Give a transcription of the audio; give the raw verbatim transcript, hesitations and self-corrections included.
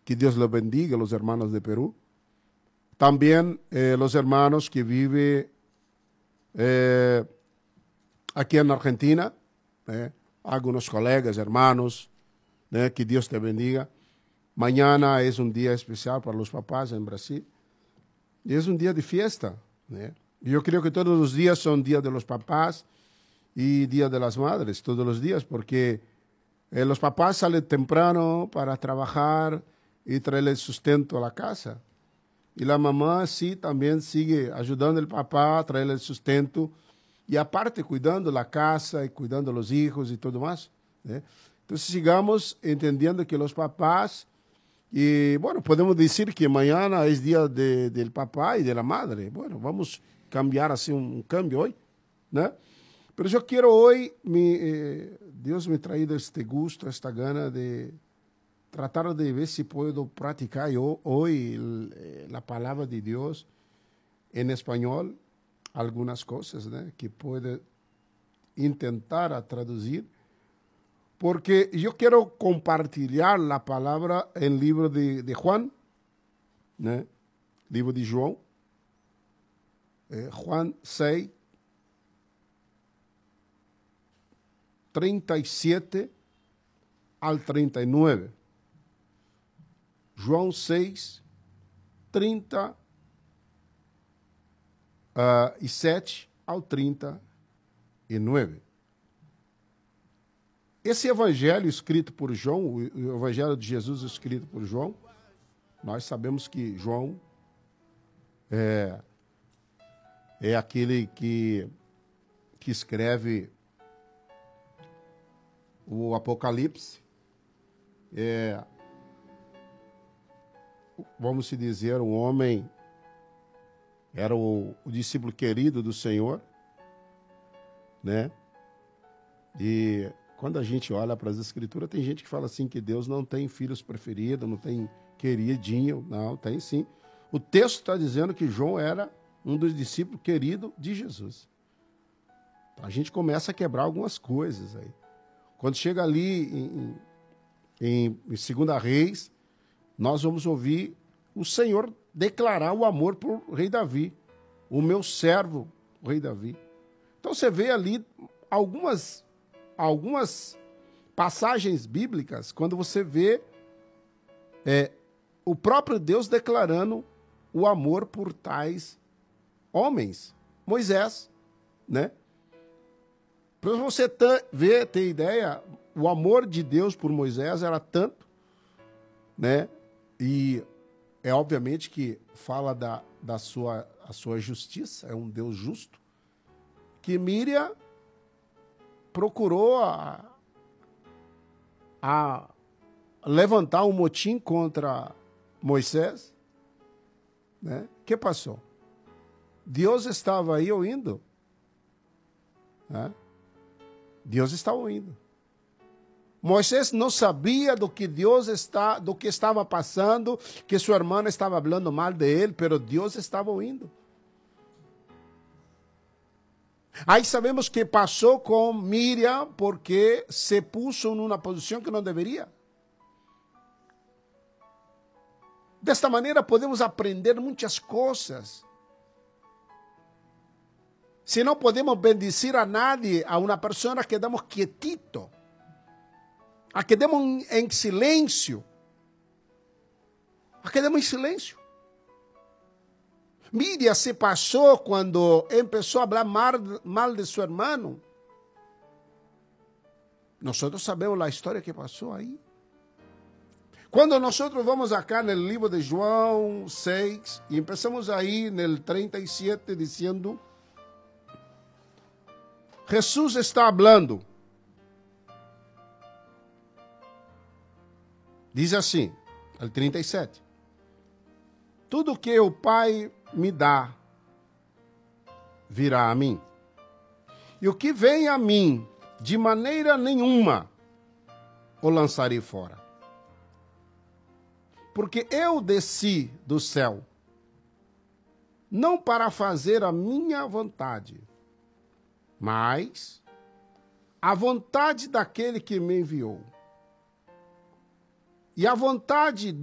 que Dios los bendiga, los hermanos de Perú. También eh, los hermanos que viven eh, aquí en Argentina, eh, algunos colegas, hermanos, eh, que Dios te bendiga. Mañana es un día especial para los papás en Brasil. Y es un día de fiesta. ¿eh? Yo creo que todos los días son días de los papás y día de las madres, todos los días, porque eh, los papás salen temprano para trabajar y traer el sustento a la casa. Y la mamá sí también sigue ayudando al papá a traer el sustento y aparte cuidando la casa y cuidando los hijos y todo más. ¿eh? Entonces sigamos entendiendo que los papás, y bueno, podemos decir que mañana es día de, del papá y de la madre. Bueno, vamos a cambiar así un, un cambio hoy, ¿no? Pero yo quiero hoy, mi, eh, Dios me ha traído este gusto, esta gana de tratar de ver si puedo practicar yo hoy el, la palabra de Dios en español, algunas cosas, ¿no? que puede intentar a traducir, porque yo quiero compartir la palabra en el libro de, de Juan, ¿no? libro de João, eh, Juan seis, treinta y siete al treinta y nueve. João seis, trinta e sete ao trinta e nove. Esse evangelho escrito por João, o evangelho de Jesus escrito por João, nós sabemos que João é, é aquele que, que escreve o Apocalipse, é, vamos se dizer, um homem, era o, o discípulo querido do Senhor, né? E quando a gente olha para as Escrituras, tem gente que fala assim que Deus não tem filhos preferidos, não tem queridinho, não, tem sim. O texto está dizendo que João era um dos discípulos queridos de Jesus. A gente começa a quebrar algumas coisas aí. Quando chega ali em, em, em Segunda Reis, nós vamos ouvir o Senhor declarar o amor por rei Davi, o meu servo, o rei Davi. Então você vê ali algumas, algumas passagens bíblicas, quando você vê é, o próprio Deus declarando o amor por tais homens. Moisés, né? Para você ver, ter ideia, o amor de Deus por Moisés era tanto, né? E é obviamente que fala da, da sua, a sua justiça, é um Deus justo, que Míriam procurou a, a levantar um motim contra Moisés, né? O que passou? Deus estava aí ouvindo, né? Deus estava ouvindo. Moisés não sabia do que Deus está, do que estava passando, que sua irmã estava falando mal de ele, mas Deus estava ouvindo. Aí sabemos que passou com Míriam porque se puso em uma posição que não deveria. Desta maneira podemos aprender muitas coisas. Se não podemos bendecir a nadie, a uma pessoa, quedamos quietito. A quedamos em silêncio. A quedamos em silêncio. Míriam se passou quando começou a falar mal, mal de seu irmão. Nós sabemos a história que passou aí. Quando nós vamos acá no livro de João seis, e começamos aí no trinta e sete, dizendo: Jesus está falando. Diz assim, o trinta e sete. Tudo que o Pai me dá, virá a mim. E o que vem a mim, de maneira nenhuma, o lançarei fora. Porque eu desci do céu, não para fazer a minha vontade, mas a vontade daquele que me enviou. E a vontade